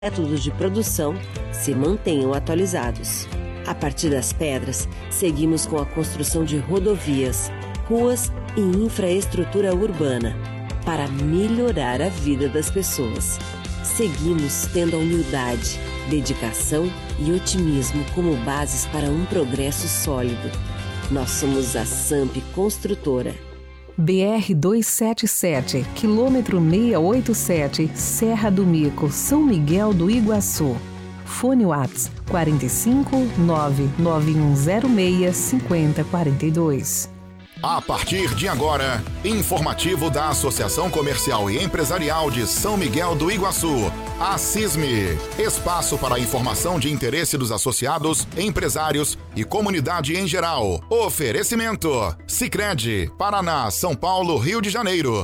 métodos de produção se mantenham atualizados. A partir das pedras, seguimos com a construção de rodovias, ruas e infraestrutura urbana para melhorar a vida das pessoas. Seguimos tendo a humildade, dedicação e otimismo como bases para um progresso sólido. Nós somos a SAMP Construtora. BR-277, quilômetro 687, Serra do Mico, São Miguel do Iguaçu. Fone WhatsApp 45 99106 5042. A partir de agora, informativo da Associação Comercial e Empresarial de São Miguel do Iguaçu, a CISME, espaço para a informação de interesse dos associados, empresários e comunidade em geral. Oferecimento: Sicredi, Paraná, São Paulo, Rio de Janeiro.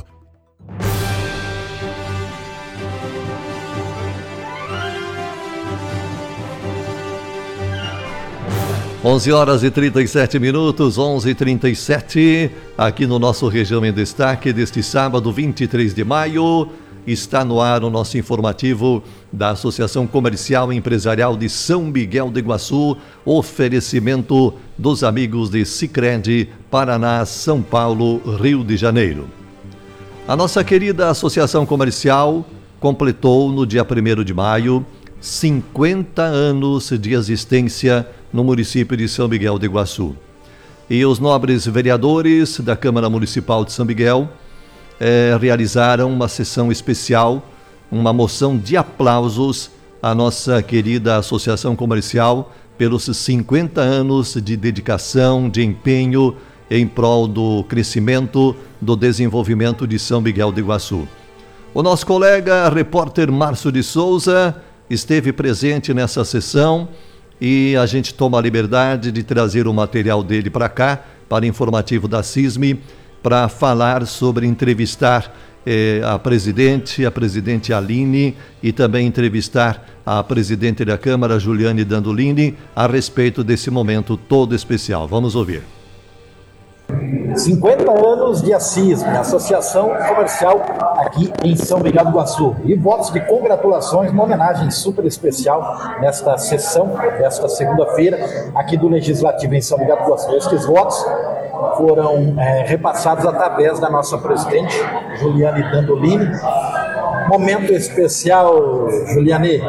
Onze horas e 37 minutos, 11h37, aqui no nosso Região em Destaque deste sábado, 23 de maio, está no ar o nosso informativo da Associação Comercial e Empresarial de São Miguel do Iguaçu, oferecimento dos amigos de Sicredi, Paraná, São Paulo, Rio de Janeiro. A nossa querida Associação Comercial completou no dia 1º de maio 50 anos de existência no município de São Miguel do Iguaçu. E os nobres vereadores da Câmara Municipal de São Miguel realizaram uma sessão especial, uma moção de aplausos à nossa querida Associação Comercial pelos 50 anos de dedicação, de empenho em prol do crescimento, do desenvolvimento de São Miguel do Iguaçu. O nosso colega, repórter Márcio de Souza, esteve presente nessa sessão e a gente toma a liberdade de trazer o material dele para cá, para o informativo da CISME, para falar sobre entrevistar a presidente Aline, e também entrevistar a presidente da Câmara, Juliane Dandolini, a respeito desse momento todo especial. Vamos ouvir. 50 anos de CISME, Associação Comercial aqui em São Miguel do Iguaçu. E votos de congratulações, uma homenagem super especial nesta sessão, desta segunda-feira, aqui do Legislativo em São Miguel do Iguaçu. Estes votos foram repassados através da nossa presidente, Juliane Dandolini. Momento especial, Juliane.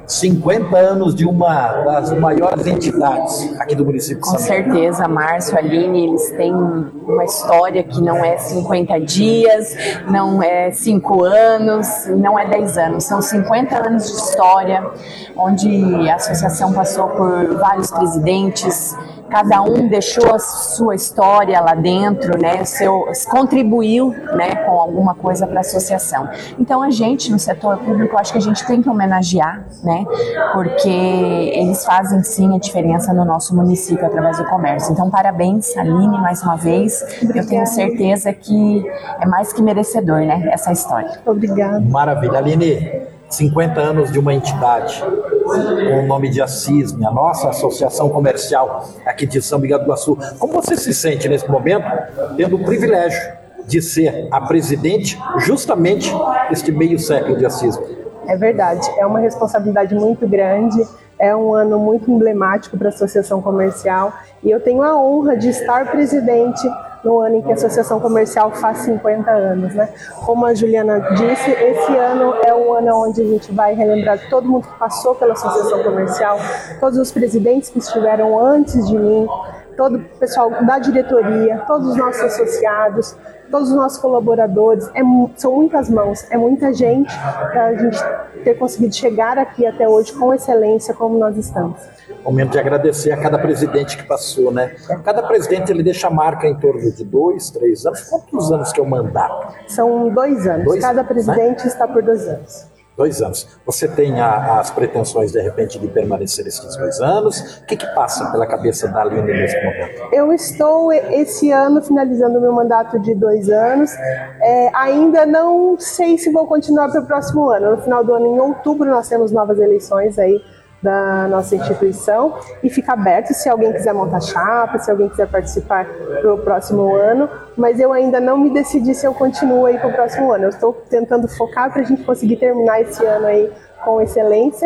50 anos de uma das maiores entidades aqui do município de São Miguel. Com certeza, Márcio, Aline, eles têm uma história que não é 50 dias, não é 5 anos, não é 10 anos, são 50 anos de história, onde a associação passou por vários presidentes, cada um deixou a sua história lá dentro, né, contribuiu, né, com alguma coisa para a associação. Então a gente, no setor público, acho que a gente tem que homenagear, né, porque eles fazem sim a diferença no nosso município através do comércio. Então parabéns, Aline, mais uma vez. Obrigada. Eu tenho certeza que é mais que merecedor, né, essa história. Obrigada. Maravilha. Aline, 50 anos de uma entidade com o nome de CISME, a nossa Associação Comercial aqui de São Miguel do Iguaçu. Como você se sente nesse momento, tendo o privilégio de ser a presidente justamente deste meio século de CISME? É verdade, é uma responsabilidade muito grande, é um ano muito emblemático para a Associação Comercial e eu tenho a honra de estar presidente no ano em que a Associação Comercial faz 50 anos, né? Como a Juliana disse, esse ano é um ano onde a gente vai relembrar todo mundo que passou pela Associação Comercial, todos os presidentes que estiveram antes de mim, todo o pessoal da diretoria, todos os nossos associados, todos os nossos colaboradores. São muitas mãos, é muita gente para a gente ter conseguido chegar aqui até hoje com excelência como nós estamos. Momento de agradecer a cada presidente que passou, né? Cada presidente ele deixa a marca em torno de 2, 3 anos. Quantos anos que é o mandato? São 2 anos. Cada presidente, né, está por 2 anos. 2 anos. Você tem as pretensões, de repente, de permanecer esses 2 anos? O que passa pela cabeça da Aline nesse momento? Eu estou, esse ano, finalizando o meu mandato de 2 anos. Ainda não sei se vou continuar para o próximo ano. No final do ano, em outubro, nós temos novas eleições aí da nossa instituição e fica aberto se alguém quiser montar chapa, se alguém quiser participar para o próximo ano, mas eu ainda não me decidi se eu continuo aí para o próximo ano. Eu estou tentando focar para a gente conseguir terminar esse ano aí com excelência